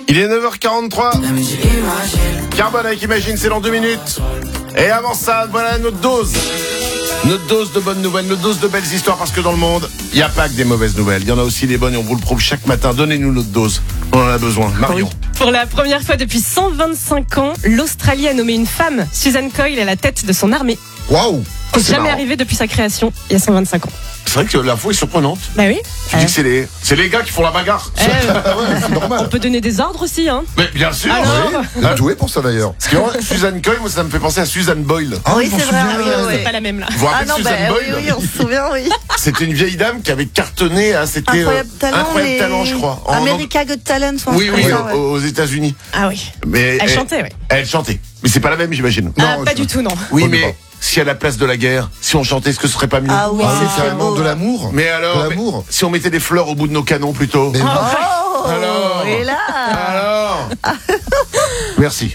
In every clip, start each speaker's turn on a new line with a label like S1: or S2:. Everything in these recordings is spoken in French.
S1: Il est 9h43. Carbone avec Imagine, c'est dans 2 minutes. Et avant ça, voilà notre dose. Notre dose de bonnes nouvelles, notre dose de belles histoires, parce que dans le monde, il n'y a pas que des mauvaises nouvelles. Il y en a aussi des bonnes et on vous le prouve chaque matin. Donnez-nous notre dose. On en a besoin. Marion.
S2: Pour la première fois depuis 125 ans, l'Australie a nommé une femme, Susan Coyle, à la tête de son armée.
S1: Waouh!
S2: C'est
S1: C'est
S2: jamais
S1: marrant.
S2: arrivé depuis sa création, il y a 125 ans.
S1: C'est vrai que l'info est surprenante.
S2: Bah oui.
S1: Tu dis que c'est les gars qui font la bagarre.
S3: Ouais, c'est normal.
S2: On peut donner des ordres aussi, hein.
S1: Mais bien sûr.
S2: Alors
S1: oui.
S3: Il est doué pour ça d'ailleurs.
S1: Parce que Susan Coyle, moi, ça me fait penser à Susan Boyle.
S3: Ah
S4: Oui,
S3: je m'en
S4: c'est vrai,
S3: souviens,
S4: oui, oui,
S2: C'est pas la même là.
S1: Vous vous
S4: Ah
S1: rappelez
S4: non,
S1: Susan
S4: bah,
S1: Boyle?
S4: oui, on se souvient, oui.
S1: C'était une vieille dame qui avait cartonné, c'était
S4: Incroyable talent,
S1: Incroyable
S4: les...
S1: Talent, je crois. En
S4: America Got Talent, ou un
S1: Oui,
S4: truc
S1: oui,
S4: comme ça, ouais.
S1: aux États-Unis.
S2: Ah oui.
S1: Mais
S2: Elle chantait, oui.
S1: Elle chantait. Mais c'est pas la même, j'imagine.
S2: Ah,
S3: Non,
S2: pas
S3: je-
S2: du tout, non.
S1: Oui,
S3: On est
S1: mais
S3: pas.
S1: si à la place de la guerre, si on chantait, est-ce que ce serait pas mieux?
S4: Ah oui,
S3: Ah oui,
S4: c'est
S3: carrément
S4: beau.
S3: de l'amour.
S1: Mais alors,
S3: De l'amour.
S1: si on mettait des fleurs au bout de nos canons plutôt.
S3: Mais
S4: Oh,
S1: Alors.
S4: et là
S1: Alors Merci.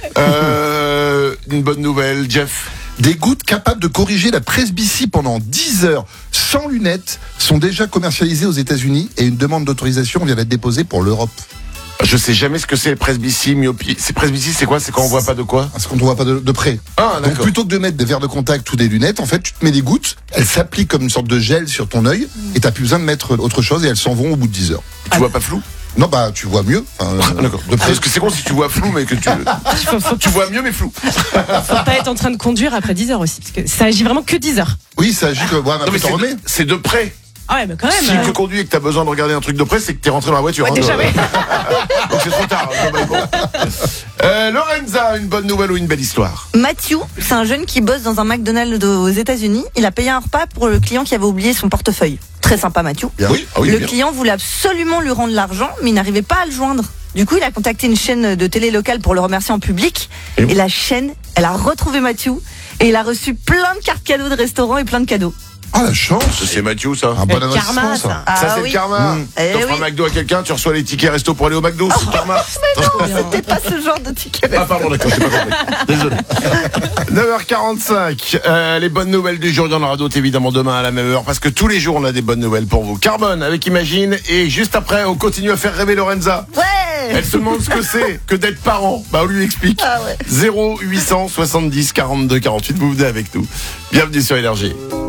S1: Une bonne nouvelle, Jeff.
S3: des gouttes capables de corriger la presbytie pendant 10 heures sans lunettes sont déjà commercialisées aux États-Unis et une demande d'autorisation vient d'être déposée pour l'Europe.
S1: Je sais jamais ce que c'est, presbytie, myopie. C'est presbytie, c'est quoi? C'est quand on voit pas de quoi?
S3: Parce qu'on ne voit pas de près.
S1: Ah,
S3: Donc
S1: d'accord.
S3: plutôt que de mettre des verres de contact ou des lunettes, en fait, tu te mets des gouttes, elles s'appliquent comme une sorte de gel sur ton œil et t'as plus besoin de mettre autre chose et elles s'en vont au bout de 10 heures.
S1: Tu vois pas flou?
S3: Non, bah tu vois mieux.
S1: D'accord.
S3: De près.
S1: Parce que c'est con si tu vois flou, mais que tu vois mieux, mais flou.
S2: Faut pas être en train de conduire après 10 heures aussi, parce que ça agit vraiment que 10 heures.
S3: Oui, ça agit que. Ouais, mais
S1: Non, mais
S3: après, t'en remets.
S1: c'est de près.
S2: Ah ouais, mais quand
S1: Si
S2: même.
S1: tu conduis et que t'as besoin de regarder un truc de près, c'est que t'es rentré dans la voiture.
S2: Ouais, déjà, ouais.
S1: Donc c'est trop tard. Globalement. Lorenza, une bonne nouvelle ou une belle histoire?
S4: Matthew, c'est un jeune qui bosse dans un McDonald's aux États-Unis. Il a payé un repas pour le client qui avait oublié son portefeuille. Très sympa, Matthew.
S3: Bien.
S1: Oui, ah oui,
S4: Le
S1: bien.
S4: client voulait absolument lui rendre l'argent, mais il n'arrivait pas à le joindre. Du coup, il a contacté une chaîne de télé locale pour le remercier en public.
S1: Et
S4: Et la chaîne, elle a retrouvé Matthew. Et il a reçu plein de cartes cadeaux de restaurants et plein de cadeaux.
S3: Ah, la chance.
S1: C'est Mathieu, ça.
S3: Un bon
S2: Le karma,
S3: investissement,
S2: ça.
S3: ça.
S4: Ah
S1: Ça, c'est
S4: oui.
S1: le karma.
S4: Eh
S1: T'offres
S4: oui.
S1: un McDo à quelqu'un, tu reçois les tickets resto pour aller au McDo. C'est le karma.
S4: C'était pas ce genre de ticket.
S1: Ah, pardon, d'accord, j'ai pas compris. Désolé. 9h45. Les bonnes nouvelles du jour, il y en aura d'autres évidemment demain à la même heure, parce que tous les jours, on a des bonnes nouvelles pour vous. Carbone avec Imagine, et juste après, on continue à faire rêver Lorenza.
S4: Ouais.
S1: Elle se demande ce que c'est que d'être parent. Bah, on lui explique.
S4: Ah ouais.
S1: 0870 42 48. Vous venez avec nous. Bienvenue sur Énergie.